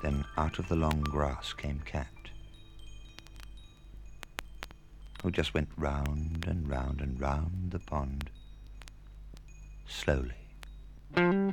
Then out of the long grass came Cat, who just went round and round and round the pond, slowly.